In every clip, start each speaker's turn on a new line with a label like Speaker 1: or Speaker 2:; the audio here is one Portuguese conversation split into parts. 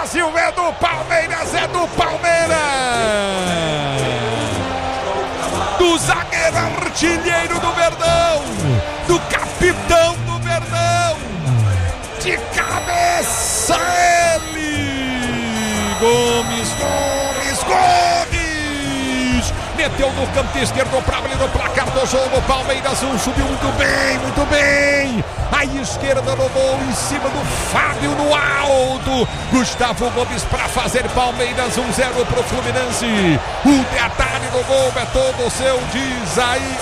Speaker 1: Brasil é do Palmeiras, é do Palmeiras! Do zagueiro artilheiro do Verdão, do capitão do Verdão, de cabeça ele, Gomes! Meteu no canto esquerdo para abrir o placar do jogo. Palmeiras 1, subiu muito bem. A esquerda no gol, em cima do Fábio no alto. Gustavo Gomes para fazer Palmeiras 1-0 pro Fluminense. O detalhe do gol é todo seu, diz aí,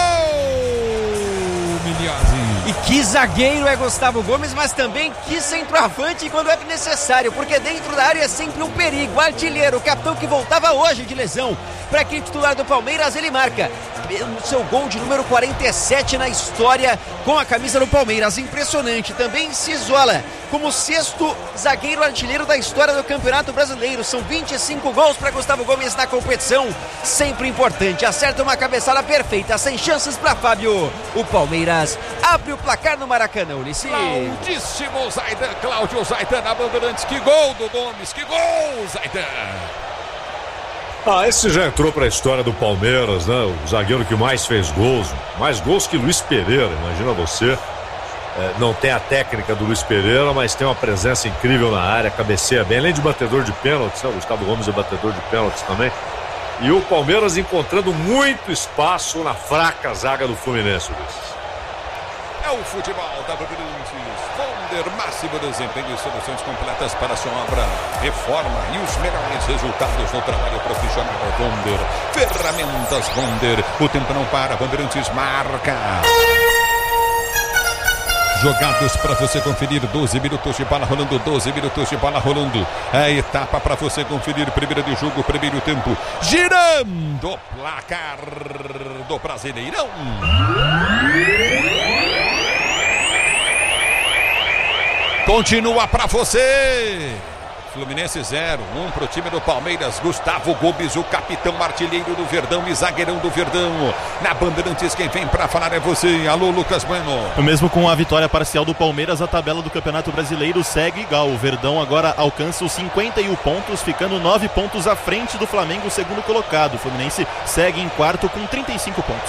Speaker 1: Miliozzi.
Speaker 2: E que zagueiro é Gustavo Gomes, mas também que centroavante quando é necessário, porque dentro da área é sempre um perigo. Artilheiro, o capitão que voltava hoje de lesão. Para quem titular do Palmeiras, ele marca o seu gol de número 47 na história com a camisa do Palmeiras. Impressionante. Também se isola como 6º zagueiro artilheiro da história do Campeonato Brasileiro. São 25 gols para Gustavo Gomes na competição. Sempre importante. Acerta uma cabeçada perfeita, sem chances para Fábio. O Palmeiras abre o placar no Maracanã, Ulisses.
Speaker 1: Claudíssimo Zaidan, Cláudio Zaidan na Bandeirantes. Que gol do Gomes, que gol, Zaidan!
Speaker 3: Esse já entrou para a história do Palmeiras, né? O zagueiro que mais fez gols, mais gols que Luiz Pereira, imagina você. Não tem a técnica do Luiz Pereira, mas tem uma presença incrível na área, cabeceia bem, além de batedor de pênaltis, né? O Gustavo Gomes é batedor de pênaltis também. E o Palmeiras encontrando muito espaço na fraca zaga do Fluminense.
Speaker 1: É o futebol da Bandeirantes. Vonder, máximo desempenho e soluções completas para a sua obra, reforma e os melhores resultados no trabalho profissional. Vonder, ferramentas Vonder. O tempo não para, Bandeirantes marca. Jogados para você conferir, 12 minutos de bola rolando, 12 minutos de bola rolando. É a etapa para você conferir, primeira de jogo, primeiro tempo. Girando o placar do Brasileirão. Continua para você. Fluminense 0, 1 pro time do Palmeiras. Gustavo Gomes, o capitão artilheiro do Verdão e zagueirão do Verdão. Na Bandeirantes, quem vem para falar é você. Alô, Lucas Bueno.
Speaker 4: Mesmo com a vitória parcial do Palmeiras, a tabela do Campeonato Brasileiro segue igual. O Verdão agora alcança os 51 pontos, ficando 9 pontos à frente do Flamengo, segundo colocado. O Fluminense segue em quarto com 35 pontos.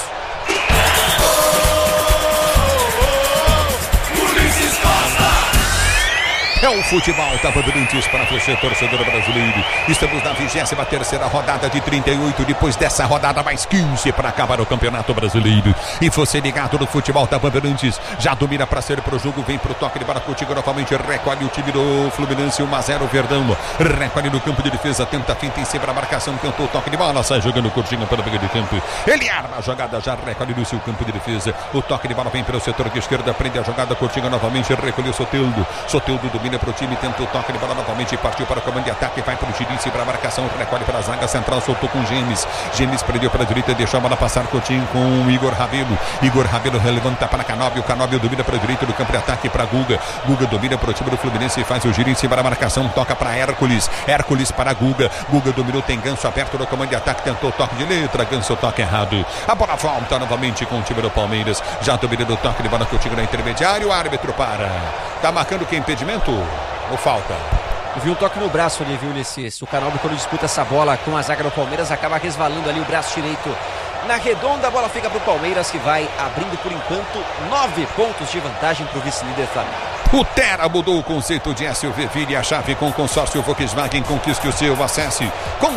Speaker 1: É o futebol da Bandeirantes para você, torcedor brasileiro. Estamos na 23ª rodada de 38. Depois dessa rodada, mais 15 para acabar o Campeonato Brasileiro. E você ligado no futebol da Bandeirantes. Já domina para ser pro jogo. Vem pro toque de bola contigo novamente. Recolhe o time do Fluminense. 1-0 Verdão. Recolhe no campo de defesa. Tenta finta em cima da marcação. Tentou o toque de bola. Sai jogando curtinho pela meio de campo. Ele arma a jogada. Já recolhe no seu campo de defesa. O toque de bola vem pelo setor de esquerda. Prende a jogada curtinho novamente. Recolheu Soteldo. Soteldo domina para o time, tenta o toque de bola novamente e partiu para o comando de ataque, vai para o Girinci para a marcação, recolhe para a zaga central, soltou com Gemes prendeu para a direita, deixou a bola passar Coutinho com o Igor Rabelo levanta para Canóbio domina para a direita do campo de ataque para Guga domina para o time do Fluminense e faz o Girinci para a marcação, toca para Hércules para Guga dominou, tem Ganso aberto no comando de ataque, tentou o toque de letra, Ganso toque errado, a bola volta novamente com o time do Palmeiras, já dominando o toque de bola Coutinho na intermediário, o árbitro para, tá marcando que impedimento? Ou falta?
Speaker 2: Eu vi um toque no braço ali, viu, Ulisses? O Canóbio, quando disputa essa bola com a zaga do Palmeiras, acaba resvalando ali o braço direito na redonda. A bola fica pro Palmeiras, que vai abrindo por enquanto 9 pontos de vantagem pro vice-líder Flamengo.
Speaker 1: O Tera mudou o conceito de SUV, vire a chave com consórcio Volkswagen, conquiste o seu, acesse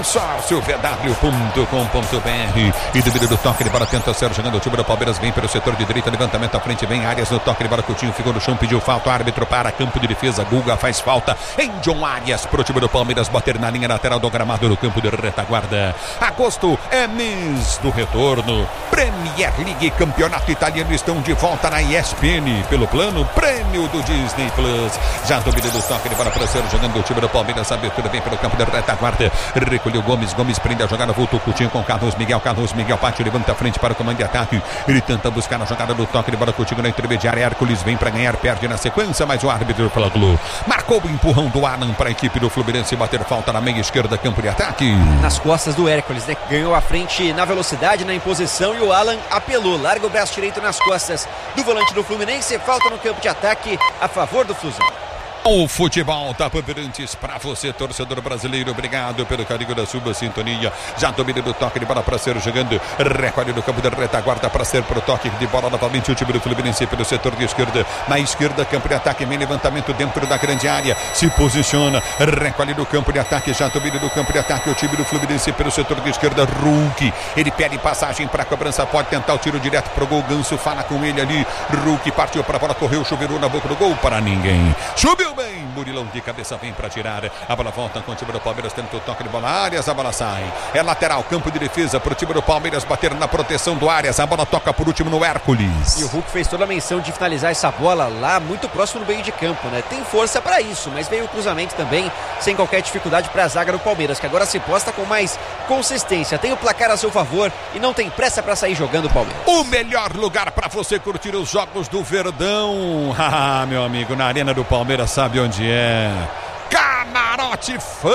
Speaker 1: consórciovw.com.br. E devido do toque de bola, tenta ser jogando o time do Palmeiras, vem pelo setor de direita, levantamento à frente, vem Arias no toque de bola, Coutinho ficou no chão, pediu falta, árbitro para, campo de defesa, Guga faz falta em John Arias pro time do Palmeiras, bater na linha lateral do gramado no campo de retaguarda. Agosto é mês do retorno, Premier League, campeonato italiano estão de volta na ESPN, pelo plano prêmio do Disney Plus. Já domina do toque de bola para ser jogando o time do Palmeiras, abertura bem pelo campo da retaguarda, recolheu Gomes prende a jogada, voltou Coutinho com Carlos Miguel Pátio levanta a frente para o comando de ataque, ele tenta buscar a jogada do toque de bola, Coutinho na intermediária, Hércules vem para ganhar, perde na sequência, mas o árbitro falou, marcou o empurrão do Alan para a equipe do Fluminense bater falta na meia esquerda, campo de ataque.
Speaker 2: Nas costas do Hércules, né? Ganhou a frente na velocidade, na imposição, e o Alan apelou, larga o braço direito nas costas do volante do Fluminense, falta no campo de ataque a favor do Flusão.
Speaker 1: O futebol tá Bandeirantes para você, torcedor brasileiro. Obrigado pelo carinho da sua sintonia. Já domina do toque de bola para ser jogando. Recolhe no campo da retaguarda para ser pro toque de bola novamente. O time do Fluminense pelo setor de esquerda. Na esquerda, campo de ataque. Vem levantamento dentro da grande área. Se posiciona. Recolhe no campo de ataque. Já domina do campo de ataque. O time do Fluminense pelo setor de esquerda. Hulk. Ele pede passagem para a cobrança. Pode tentar o tiro direto pro gol. Ganso fala com ele ali. Hulk partiu para a bola. Correu, chuveirou na boca do gol para ninguém. Subiu bem, Murilão de cabeça vem para tirar. A bola volta com o time do Palmeiras, tenta o toque de bola. Arias, a bola sai. É lateral, campo de defesa para o time do Palmeiras bater na proteção do Arias. A bola toca por último no Hércules.
Speaker 2: E o Hulk fez toda a menção de finalizar essa bola lá muito próximo do meio de campo, né? Tem força para isso, mas veio o cruzamento também sem qualquer dificuldade para a zaga do Palmeiras, que agora se posta com mais consistência. Tem o placar a seu favor e não tem pressa para sair jogando o Palmeiras.
Speaker 1: O melhor lugar para você curtir os jogos do Verdão. Meu amigo, na Arena do Palmeiras, sabe onde é? Camarote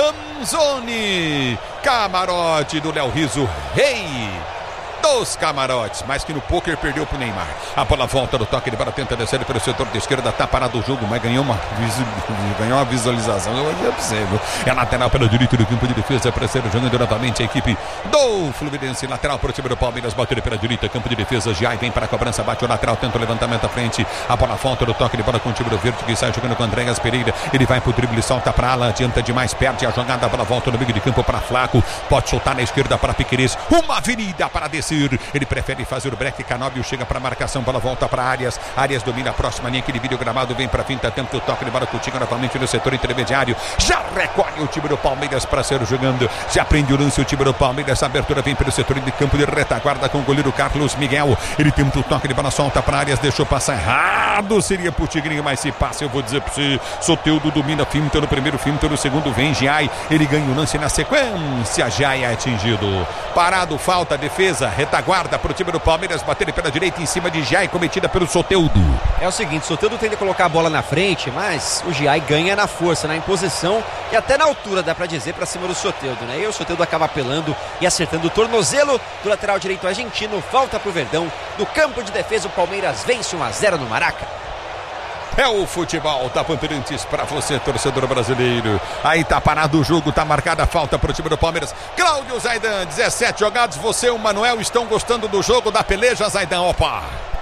Speaker 1: Fanzone. Camarote do Léo Rizzo, rei dos camarotes, mas que no pôquer perdeu pro Neymar. A bola volta do toque de bola, tenta descer pelo setor de esquerda, tá parado o jogo, mas ganhou uma visualização. Eu vou dizer pra você, viu? É lateral pela direita do campo de defesa, para ser jogando novamente a equipe do Fluminense. Lateral para o time do Palmeiras, bateu pela direita, campo de defesa, Jai vem para a cobrança, bate o lateral, tenta o levantamento à frente. A bola volta do toque de bola com o time do Verde, que sai jogando com o Andréas Pereira. Ele vai pro drible, salta pra ala, adianta demais, perde a jogada, a bola volta no meio de campo para Flaco, pode soltar na esquerda para Piquerez, uma avenida para descer. Ele prefere fazer o break. Canóbio chega para a marcação, bola volta para Arias. Arias domina a próxima linha, aquele vídeo gramado, vem para a finta, tenta o toque de bola, Coutinho novamente no setor intermediário. Já recolhe o time do Palmeiras para ser jogando. Já prende o lance o time do Palmeiras. A abertura vem pelo setor de campo de retaguarda com o goleiro Carlos Miguel. Ele tenta o toque de bola, solta para Arias, deixou passar errado. Seria pro Tigrinho, mas se passa, eu vou dizer para você. Soteldo domina, finta no primeiro, finta no segundo, vem Giai. Ele ganha o lance na sequência. Giai é atingido. Parado, falta, defesa, retaguarda para o time do Palmeiras, bater pela direita em cima de Giai, cometida pelo Soteldo.
Speaker 2: É o seguinte, Soteldo tenta colocar a bola na frente, mas o Giai ganha na força, na imposição e até na altura, dá para dizer, para cima do Soteldo, né? E o Soteldo acaba apelando e acertando o tornozelo do lateral direito argentino. Falta pro Verdão. Do campo de defesa, o Palmeiras vence 1-0 no Maraca.
Speaker 1: É o futebol da Bandeirantes para você, torcedor brasileiro. Aí tá parado o jogo, tá marcada a falta pro time do Palmeiras. Cláudio Zaidan, 17 jogados, você e o Manuel estão gostando do jogo, da peleja, Zaidan? Opa!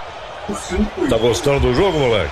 Speaker 3: Tá gostando do jogo, moleque?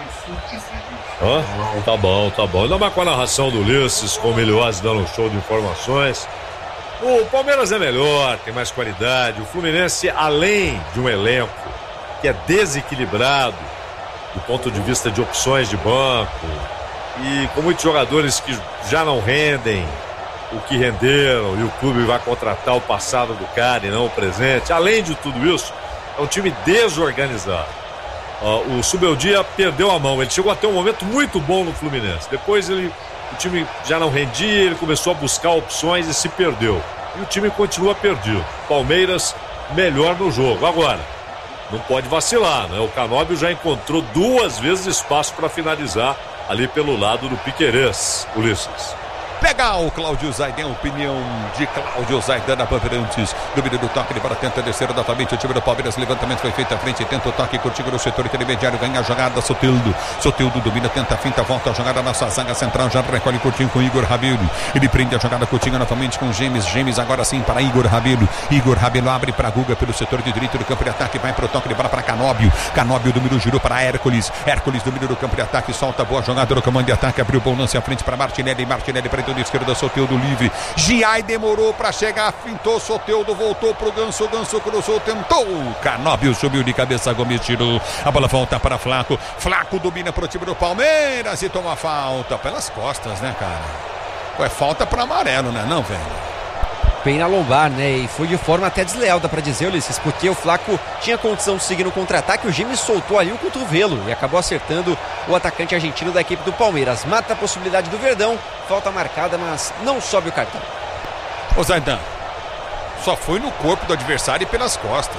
Speaker 3: Hã? Tá bom, tá bom. Ainda mais com a narração do Ulisses, com o Miliosi dando um show de informações. O Palmeiras é melhor, tem mais qualidade. O Fluminense, além de um elenco que é desequilibrado do ponto de vista de opções de banco e com muitos jogadores que já não rendem o que renderam e o clube vai contratar o passado do cara e não o presente. Além de tudo isso, é um time desorganizado. O Subeldia perdeu a mão, ele chegou a ter um momento muito bom no Fluminense. Depois o time já não rendia, ele começou a buscar opções e se perdeu. E o time continua perdido. Palmeiras melhor no jogo. Agora, não pode vacilar, né? O Canóbio já encontrou 2 vezes espaço para finalizar ali pelo lado do Piquerez, Ulisses.
Speaker 1: Legal, Cláudio Zaidan, opinião de Cláudio Zaidan na Bandeirantes. Domínio do toque de bola, tenta descer novamente o time do Palmeiras. Levantamento foi feito à frente, tenta o toque, Coutinho no setor intermediário, ganha a jogada, Soteldo. Soteldo domina, tenta a finta, volta a jogada na sua zaga central, já recolhe Coutinho com Igor Rabelo. Ele prende a jogada, Coutinho novamente com James. James agora sim para Igor Rabelo. Igor Rabelo abre para Guga pelo setor de direito do campo de ataque, vai para o toque de bola para Canóbio. Canóbio domina, girou para Hércules. Hércules domina do campo de ataque, solta boa jogada no comando de ataque, abriu bom lance à frente para Martinelli. Martinelli para a esquerda, Soteldo livre. Giai demorou para chegar, fintou, Soteldo voltou pro Ganso, Ganso cruzou, tentou. Canóbio subiu de cabeça, Gomes tirou. A bola volta para Flaco. Flaco domina pro time do Palmeiras e toma falta pelas costas, né, cara? Pô, é falta para amarelo, né, não, velho?
Speaker 2: Bem na lombar, né? E foi de forma até desleal, dá pra dizer, Ulisses, porque o Flaco tinha condição de seguir no contra-ataque, o James soltou ali o cotovelo e acabou acertando o atacante argentino da equipe do Palmeiras. Mata a possibilidade do Verdão, falta marcada, mas não sobe o cartão.
Speaker 1: Ô Zaidan, só foi no corpo do adversário e pelas costas.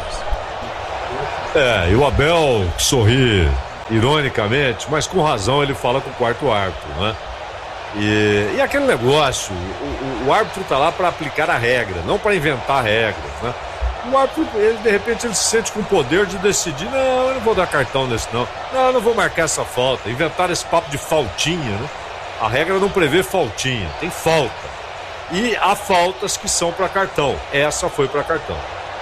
Speaker 3: E o Abel sorri ironicamente, mas com razão ele fala com o quarto árbitro, né? E aquele negócio, o árbitro está lá para aplicar a regra, não para inventar regras, né? O árbitro, ele, de repente, ele se sente com o poder de decidir, não, eu não vou dar cartão nesse não. Não, eu não vou marcar essa falta. Inventaram esse papo de faltinha, né? A regra não prevê faltinha, tem falta. E há faltas que são para cartão. Essa foi para cartão.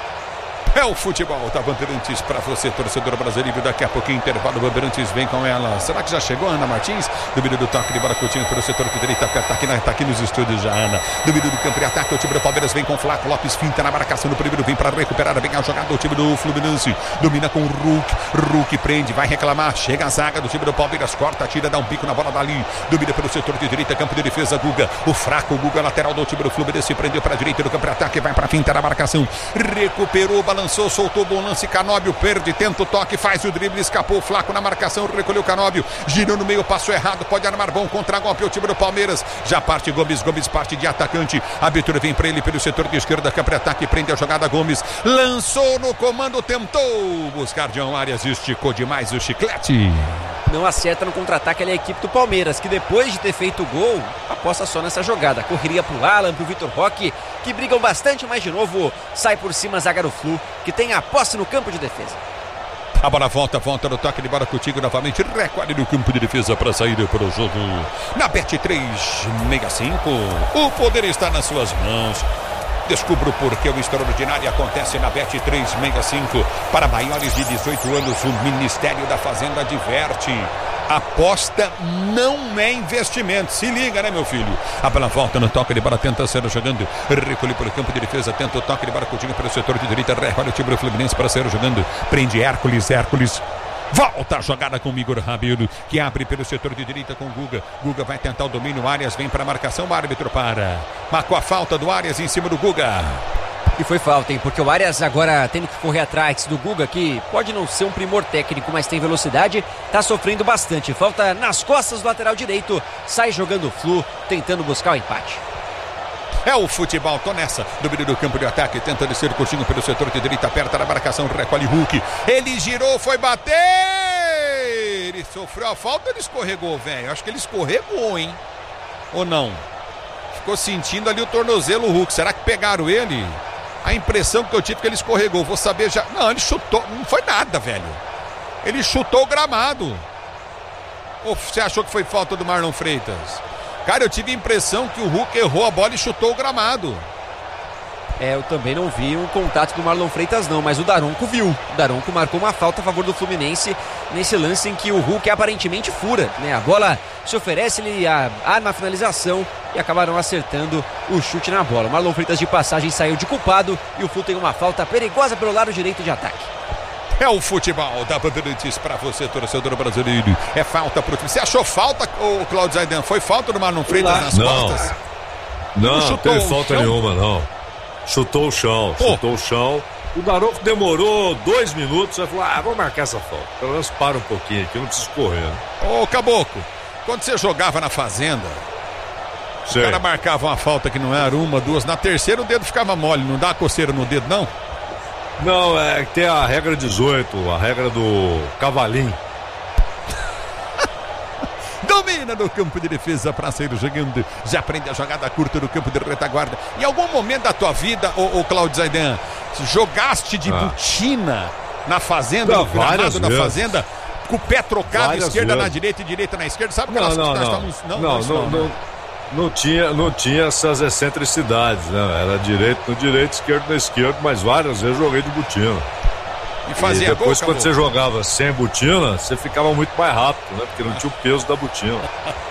Speaker 1: É o futebol da Bandeirantes para você, torcedor brasileiro. Daqui a pouquinho, intervalo, Bandeirantes vem com ela. Será que já chegou a Ana Martins? Domínio do toque de bola, Coutinho pelo setor de direita. Tá aqui nos estúdios já, Ana. Domínio do campo de ataque, o time do Palmeiras vem com o Flaco Lopes, finta na marcação do primeiro, vem para recuperar, vem a jogada do time do Fluminense. Domina com o Hulk prende, vai reclamar, chega a zaga do time do Palmeiras, corta, tira, dá um bico na bola dali. Domina pelo setor de direita, campo de defesa, Guga. O fraco Guga, lateral do time do Fluminense, prendeu para a direita do campo de ataque, vai para a finta na marcação. Recuperou, balançou, soltou, bom lance, Canóbio perde, tenta o toque, faz o drible, escapou o Flaco na marcação, recolheu Canóbio, girou no meio, passou errado, pode armar bom contra-golpe o time do Palmeiras, já parte Gomes parte de atacante, a abertura vem para ele pelo setor de esquerda, campo de ataque, prende a jogada Gomes, lançou no comando, tentou buscar John Arias, esticou demais o chiclete.
Speaker 2: Não acerta no contra-ataque ali a equipe do Palmeiras, que depois de ter feito o gol, aposta só nessa jogada. Correria pro Alan, pro Vitor Roque, que brigam bastante, mas de novo sai por cima a zaga do Flu, que tem a posse no campo de defesa.
Speaker 1: A bola volta no toque de bola contigo novamente, recolhe no campo de defesa para sair para o jogo. Na Bet365, o poder está nas suas mãos. Descubra o porquê o extraordinário acontece na Bet365. Para maiores de 18 anos, o Ministério da Fazenda adverte. Aposta não é investimento. Se liga, né, meu filho? A bola volta no toque de bola, tenta ser jogando. Recolhe pelo campo de defesa, tenta o toque de bola, Coutinho pelo setor de direita. Recolhe o time do Fluminense para ser jogando. Prende Hércules. Volta a jogada com o Igor Rabelo, que abre pelo setor de direita com o Guga. Guga vai tentar o domínio, Arias vem para a marcação, o árbitro para. Marcou a falta do Arias em cima do Guga.
Speaker 2: E foi falta, hein? Porque o Arias agora tendo que correr atrás do Guga, que pode não ser um primor técnico, mas tem velocidade, tá sofrendo bastante. Falta nas costas do lateral direito, sai jogando o Flu, tentando buscar o empate.
Speaker 1: É o futebol, tô nessa. Domínio do campo de ataque, tenta descer o Coutinho pelo setor de direita, aperta na marcação, recolhe Hulk. Ele girou, foi bater! Ele sofreu a falta, ele escorregou, velho. Acho que ele escorregou, hein? Ou não? Ficou sentindo ali o tornozelo, o Hulk. Será que pegaram ele? A impressão que eu tive é que ele escorregou. Vou saber já. Não, ele chutou. Não foi nada, velho. Ele chutou o gramado. Ou você achou que foi falta do Marlon Freitas? Cara, eu tive a impressão que o Hulk errou a bola e chutou o gramado.
Speaker 2: Eu também não vi um contato do Marlon Freitas não, mas o Daronco viu. O Daronco marcou uma falta a favor do Fluminense nesse lance em que o Hulk aparentemente fura, né? A bola se oferece, ele arma a finalização e acabaram acertando o chute na bola. O Marlon Freitas de passagem saiu de culpado e o Flu tem uma falta perigosa pelo lado direito de ataque.
Speaker 1: É o futebol da Bandeirantes para você, torcedor brasileiro. É falta pro time. Você achou falta, o Claudio Zaidan? Foi falta do Marlon Freitas nas costas?
Speaker 3: Não teve falta nenhuma, não. Chutou o chão. O Daronco demorou 2 minutos. Aí falou, vou marcar essa falta. Pelo menos para um pouquinho aqui, eu não preciso correr. Né?
Speaker 1: Ô, Caboclo, quando você jogava na Fazenda, o cara marcava uma falta que não era uma, duas. Na terceira o dedo ficava mole. Não dá coceira no dedo, não?
Speaker 3: Não, tem a regra 18, a regra do cavalinho.
Speaker 1: Domina no campo de defesa para sair jogando. Já prende a jogada curta no campo de retaguarda. Em algum momento da tua vida, o Claudio Zaidan, jogaste de botina na Fazenda, no gramado da Fazenda, com o pé trocado, esquerda na direita e direita na esquerda? Sabe que nós estamos...
Speaker 3: Não tinha essas excentricidades, né? Era direito no direito, esquerdo no esquerdo, mas várias vezes joguei de botina.
Speaker 1: E fazia
Speaker 3: depois,
Speaker 1: gol,
Speaker 3: quando você jogava sem botina, você ficava muito mais rápido, né? Porque não tinha o peso da botina.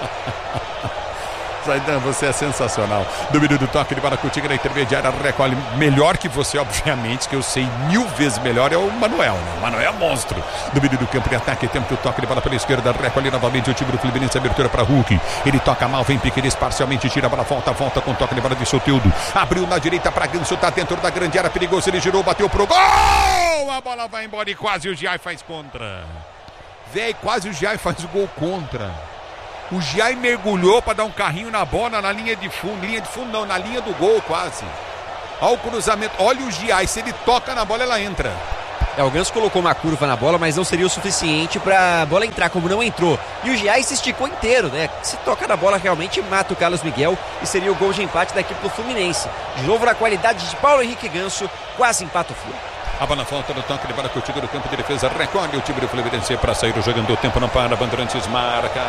Speaker 1: Zaidan, você é sensacional. Domínio do toque de bola contigo na intermediária, recolhe melhor que você, obviamente, que eu sei 1000 vezes melhor, é o Manuel, né? O Manuel é monstro. Domínio do campo de ataque, tempo do toque de bola pela esquerda, recolhe novamente o time do Fluminense, abertura para Hulk. Ele toca mal, vem Piqueires parcialmente, tira a bola, volta com toque de bola de Soteldo. Abriu na direita para Ganso, tá dentro da grande área, perigoso, ele girou, bateu pro gol! A bola vai embora e quase o Giai faz contra. Véi, quase o Giai faz o gol contra. O Giai mergulhou para dar um carrinho na bola na linha de fundo não, na linha do gol quase. Olha o cruzamento, olha o Giai, se ele toca na bola ela entra.
Speaker 2: O Ganso colocou uma curva na bola, mas não seria o suficiente para a bola entrar, como não entrou. E o Giai se esticou inteiro, né? Se toca na bola, realmente mata o Carlos Miguel e seria o gol de empate da equipe do Fluminense. De novo, na qualidade de Paulo Henrique Ganso, quase empata o Flu.
Speaker 1: A bola volta no toque de bola contigo do campo de defesa. Recolhe o time do Fluminense para sair jogando. O tempo não para. Bandeirantes marca.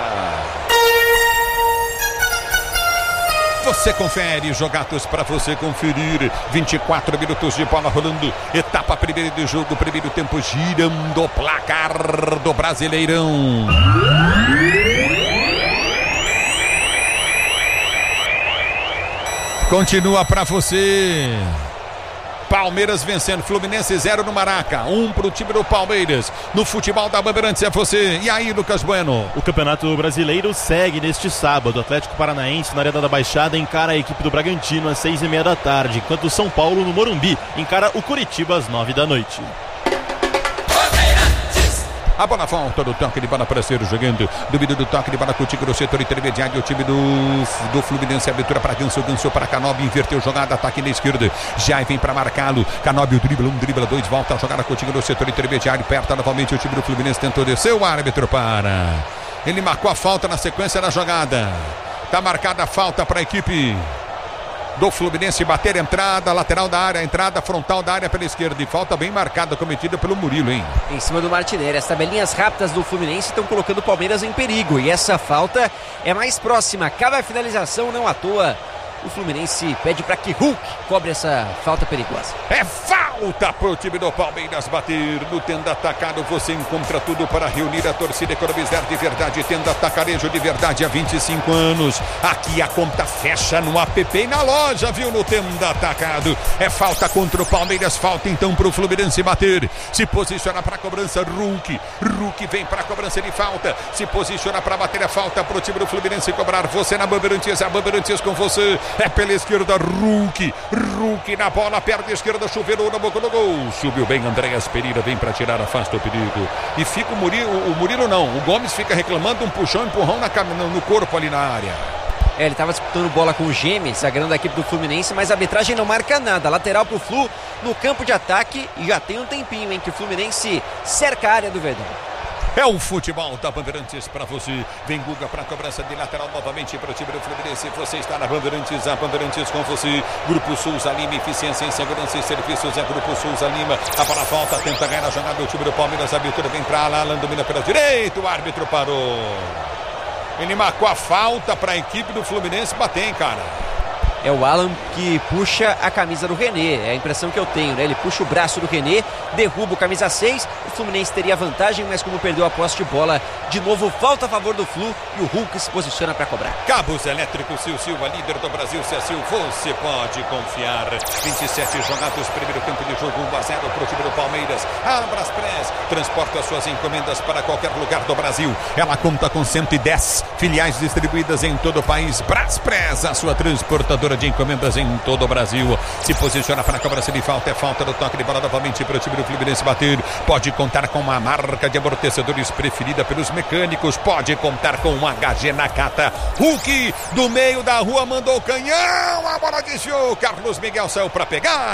Speaker 1: Você confere, jogados para você conferir. 24 minutos de bola rolando. Etapa primeira de jogo, primeiro tempo girando o placar do Brasileirão. Continua para você. Palmeiras vencendo, Fluminense 0 no Maraca, 1 pro time do Palmeiras. No futebol da Bandeirantes é você. E aí, Lucas Bueno?
Speaker 4: O Campeonato Brasileiro segue neste sábado. O Atlético Paranaense, na Arena da Baixada, encara a equipe do Bragantino às 6h30 da tarde, enquanto o São Paulo, no Morumbi, encara o Coritiba às 9 da noite.
Speaker 1: A bola volta do toque de bola para ser jogando. Domínio do toque de bola contigo no setor intermediário. O time do Fluminense. Abertura para Ganso. Ganso para Canóbio. Inverteu jogada. Ataque na esquerda. Já vem para marcá-lo. Canóbio dribla 1, dribla 2. Volta a jogada contigo no setor intermediário. Aperta novamente o time do Fluminense. Tentou descer. O árbitro para. Ele marcou a falta na sequência da jogada. Está marcada a falta para a equipe do Fluminense bater a entrada, lateral da área, entrada frontal da área pela esquerda. E falta bem marcada, cometida pelo Murilo, hein?
Speaker 2: Em cima do Martinelli. As tabelinhas rápidas do Fluminense estão colocando o Palmeiras em perigo. E essa falta é mais próxima. Cabe a finalização, não à toa. O Fluminense pede para que Hulk cobre essa falta perigosa.
Speaker 1: É falta para o time do Palmeiras bater no Tenda Atacado. Você encontra tudo para reunir a torcida, economizar de verdade. Tenda Atacarejo de verdade há 25 anos. Aqui a conta fecha no app e na loja, viu? No Tenda Atacado. É falta contra o Palmeiras. Falta então para o Fluminense bater. Se posiciona para a cobrança Hulk. Hulk vem para a cobrança de falta. Se posiciona para bater a falta para o time do Fluminense cobrar. Você na Bandeirantes, a Bandeirantes com você. É pela esquerda, Hulk na bola, perna esquerda, chuveirou na boca do gol. Subiu bem, Andréas Pereira vem para tirar, afasta o perigo. E fica o Murilo não, o Gomes fica reclamando um puxão, empurrão no corpo ali na área.
Speaker 2: Ele estava disputando bola com o Gêmeos, zagueirão da equipe do Fluminense, mas a arbitragem não marca nada. Lateral pro Flu no campo de ataque e já tem um tempinho em que o Fluminense cerca a área do Verdão.
Speaker 1: É o futebol da Bandeirantes para você. Vem Guga para a cobrança de lateral novamente para o time do Fluminense. Você está na Bandeirantes, a Bandeirantes com você. Grupo Souza Lima, eficiência em segurança e serviços é Grupo Souza Lima. A bola volta, tenta ganhar a jogada do time do Palmeiras. A abertura vem para lá, Alan domina pela direita, o árbitro parou. Ele marcou a falta para a equipe do Fluminense bater, hein, cara?
Speaker 2: É o Alan que puxa a camisa do René, é a impressão que eu tenho, né? Ele puxa o braço do René, derruba o camisa 6, o Fluminense teria vantagem, mas como perdeu a posse de bola, de novo falta a favor do Flu e o Hulk se posiciona para cobrar.
Speaker 1: Cabos elétricos Sil Silva, líder do Brasil, Cecil, você pode confiar. 27 jogados, primeiro tempo de jogo, 1-0 para o time do Palmeiras. A Braspress transporta suas encomendas para qualquer lugar do Brasil. Ela conta com 110 filiais distribuídas em todo o país. Braspress, a sua transportadora de encomendas em todo o Brasil. Se posiciona para a cobrança de falta. É falta do toque de bola novamente para o time do Fluminense bater. Pode contar com uma marca de amortecedores preferida pelos mecânicos. Pode contar com um HG Nakata. Hulk do meio da rua mandou o canhão. A bola desviou. Carlos Miguel saiu para pegar.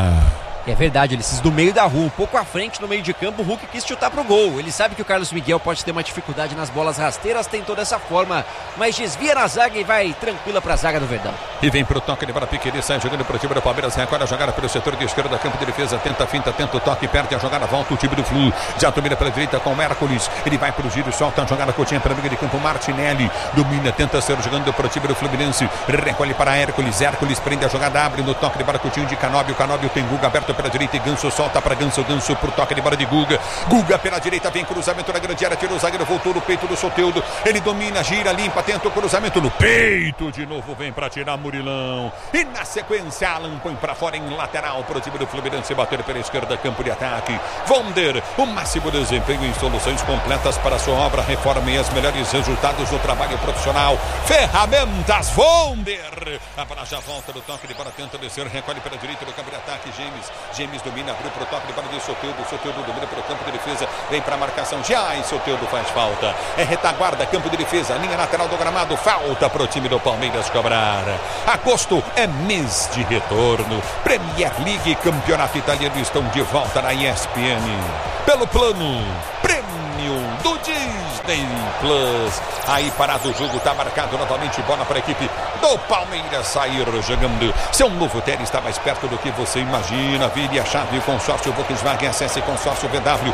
Speaker 2: É verdade, Ulisses, do meio da rua, um pouco à frente no meio de campo, o Hulk quis chutar pro gol. Ele sabe que o Carlos Miguel pode ter uma dificuldade nas bolas rasteiras, tentou dessa forma, mas desvia na zaga e vai tranquila pra zaga do Verdão.
Speaker 1: E vem pro toque de bola, Piqueri sai jogando pro time do Palmeiras, recolhe a jogada pelo setor de esquerda da campo de defesa, tenta a finta, tenta o toque, perde a jogada, volta o time do Flu, já domina pela direita com o Hércules, ele vai pro giro, solta a jogada, Coutinho para a briga de campo, Martinelli, domina, tenta ser jogando pro time do Fluminense, recolhe para Hércules, Hércules prende a jogada, abre no toque de bola, Coutinho de Canóbio, Canóbio tem Guga aberto pela direita e Ganso solta para Ganso, Ganso pro toque de bola de Guga, Guga pela direita, vem cruzamento na grande área, tirou o zagueiro, voltou no peito do Soteldo, ele domina, gira, limpa, tenta o cruzamento no peito, de novo vem para tirar Murilão, e na sequência Alan põe para fora em lateral pro time do Fluminense bater pela esquerda, campo de ataque, Vonder, o máximo desempenho em soluções completas para sua obra, reforma e os melhores resultados do trabalho profissional, Ferramentas Vonder, a bola já volta do toque de bola, tenta descer, recolhe pela direita do campo de ataque, James domina, abriu pro toque de bola de Soteldo, Soteldo domina pelo campo de defesa, vem para a marcação, já e Soteldo faz falta, é retaguarda, campo de defesa, linha lateral do gramado, falta pro time do Palmeiras cobrar, Agosto é mês de retorno. Premier League e Campeonato Italiano estão de volta na ESPN. Pelo plano Premium do Disney Plus. Aí parado o jogo, tá marcado novamente, bola para a equipe do Palmeiras sair jogando. Seu novo tênis está mais perto do que você imagina. Vire a chave consórcio Volkswagen, acesse consórciovw.com.br.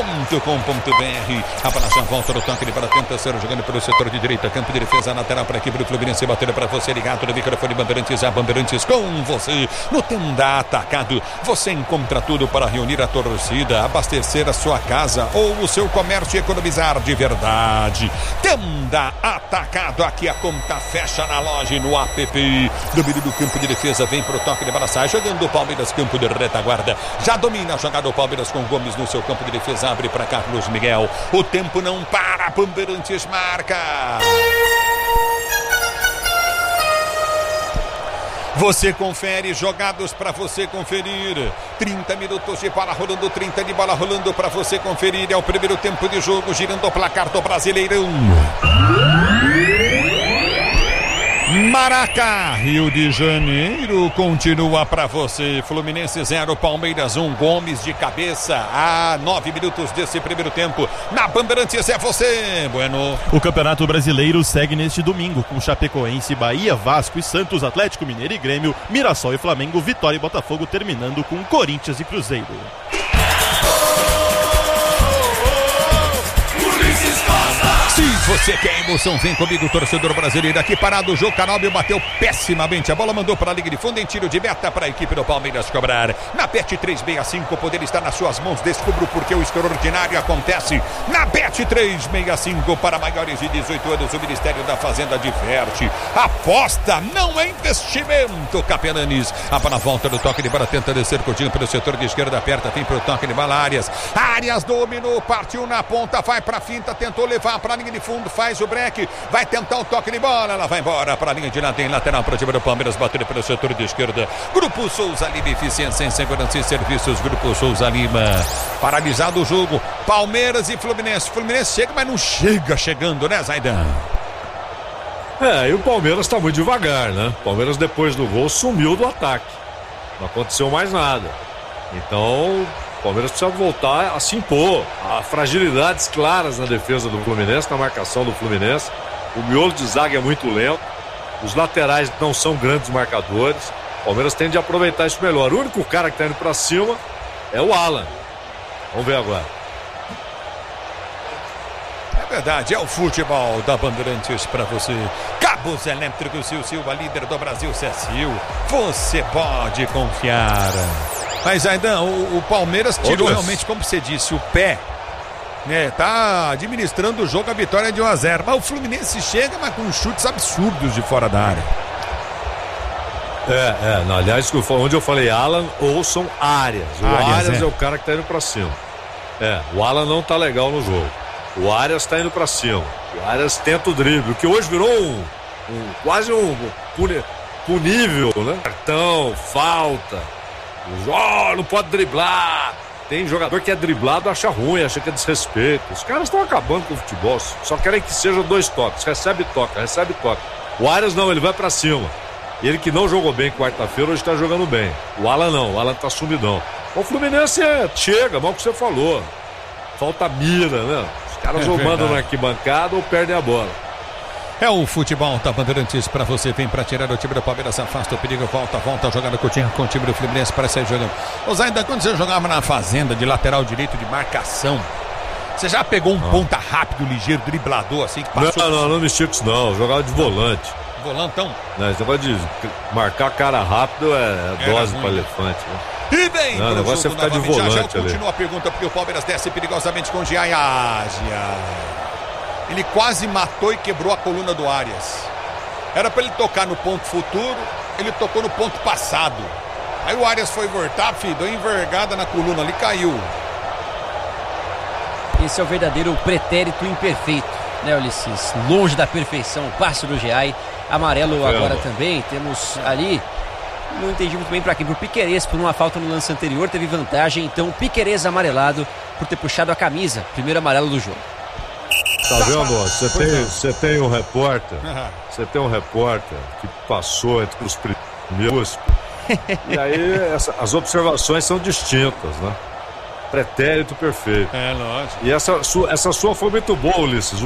Speaker 1: A bola já volta no toque de bola, tenta ser jogando pelo setor de direita, campo de defesa lateral para a equipe do Fluminense, batendo para você, ligado no microfone Bandeirantes, a Bandeirantes com você. No Tenda Atacado, você encontra tudo para reunir a torcida, abastecer a sua casa ou o seu comércio e economizar de verdade. Tenda Atacado, aqui a conta fecha na loja e no app. Domínio do campo de defesa, vem pro toque de bola, sai jogando o Palmeiras, campo de retaguarda. Já domina a jogada o Palmeiras com Gomes no seu campo de defesa, abre para Carlos Miguel. O tempo não para, Bandeirantes marca. Você confere, jogados para você conferir. 30 minutos de bola rolando, 30 de bola rolando para você conferir. É o primeiro tempo de jogo, girando o placar do Brasileirão. Maracá, Rio de Janeiro, continua para você. Fluminense 0, Palmeiras 1, Gomes de cabeça a 9 minutos desse primeiro tempo. Na Bandeirantes é você, Bueno.
Speaker 4: O Campeonato Brasileiro segue neste domingo com Chapecoense, Bahia, Vasco e Santos, Atlético Mineiro e Grêmio, Mirassol e Flamengo, Vitória e Botafogo, terminando com Corinthians e Cruzeiro.
Speaker 1: Se você quer emoção, vem comigo, torcedor brasileiro. Aqui parado o jogo, Canóbio bateu pessimamente. A bola mandou para a linha de fundo em tiro de meta para a equipe do Palmeiras cobrar. Na Bet 365, o poder está nas suas mãos. Descubra o porquê o extraordinário acontece. Na Bet 365, para maiores de 18 anos, o Ministério da Fazenda diverte. Aposta não é investimento, Capelanes. A bola volta do toque de bola, tenta descer Coutinho pelo setor de esquerda, aperta, vem para o toque de bola, Arias dominou, partiu na ponta, vai para a finta, tentou levar para a linha de fundo, faz o break, vai tentar o toque de bola, ela vai embora para a linha de lado, tem lateral para o time do Palmeiras, batendo pelo setor de esquerda. Grupo Souza Lima, eficiência em segurança e serviços, Grupo Souza Lima. Paralisado o jogo, Palmeiras e Fluminense. Fluminense chega, mas não chega chegando, né, Zaidan?
Speaker 3: E o Palmeiras está muito devagar, né? O Palmeiras, depois do gol, sumiu do ataque. Não aconteceu mais nada. Então, o Palmeiras precisa voltar a se impor. Há fragilidades claras na defesa do Fluminense, na marcação do Fluminense. O miolo de zaga é muito lento. Os laterais não são grandes marcadores. O Palmeiras tem de aproveitar isso melhor. O único cara que está indo para cima é o Alan. Vamos ver agora.
Speaker 1: É verdade, é o futebol da Bandeirantes para você. Cabos Elétricos Silva, líder do Brasil, Cecil. Você pode confiar. Mas ainda o Palmeiras tirou realmente, como você disse, o pé, né? Tá administrando o jogo, a vitória de 1-0. Mas o Fluminense chega, mas com chutes absurdos de fora da área.
Speaker 3: Não, aliás, onde eu falei Alan, ouçam Arias. O Arias é o cara que tá indo pra cima. O Alan não tá legal no jogo. O Arias tá indo pra cima. O Arias tenta o drible, o que hoje virou quase um punível, né? Cartão, falta. Não pode driblar. Tem jogador que é driblado, acha ruim, acha que é desrespeito. Os caras estão acabando com o futebol. Só querem que seja 2 toques. Recebe toque. O Arias não, ele vai pra cima. Ele que não jogou bem quarta-feira, hoje tá jogando bem. O Alan não, o Alan tá sumidão. O Fluminense chega, mal que você falou. Falta mira, né? Os caras ou mandam na arquibancada ou perdem a bola.
Speaker 1: É o futebol da Bandeirantes para você. Vem para tirar o time do Palmeiras, afasta o perigo, volta jogando com o time do Fluminense para sair jogando. Ainda quando você jogava na Fazenda de lateral direito de marcação, você já pegou um ponta rápido, ligeiro, driblador assim que passou?
Speaker 3: Não me estica isso não, eu jogava de volante.
Speaker 1: Volantão?
Speaker 3: Não, esse negócio de marcar cara rápido é dose para elefante, né?
Speaker 1: E vem
Speaker 3: o negócio é ficar de volante
Speaker 1: já continua a pergunta, porque o Palmeiras desce perigosamente com o Giaia. Ele quase matou e quebrou a coluna do Arias. Era para ele tocar no ponto futuro, ele tocou no ponto passado. Aí o Arias foi voltar, deu envergada na coluna ali, caiu.
Speaker 2: Esse é o verdadeiro pretérito imperfeito, né, Ulisses? Longe da perfeição, o passe do Giai. Amarelo agora também. Temos ali, não entendi muito bem para quem, pro Piquerez, por uma falta no lance anterior, teve vantagem. Então Piquerez amarelado por ter puxado a camisa. Primeiro amarelo do jogo.
Speaker 3: Tá vendo? Você tem um repórter. Você tem um repórter que passou entre os primeiros. E aí as observações são distintas, né? Pretérito perfeito.
Speaker 1: É, lógico.
Speaker 3: E essa sua foi muito boa, Ulisses.